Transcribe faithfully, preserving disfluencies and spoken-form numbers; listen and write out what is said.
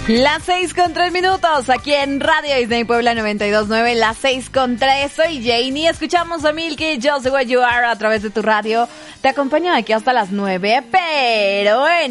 Las seis con tres minutos, aquí en Radio Disney Puebla noventa y dos punto nueve, las seis con tres, soy Janie, escuchamos a Milky, Just the Way You Are a través de tu radio, te acompaño aquí hasta las nueve, pero en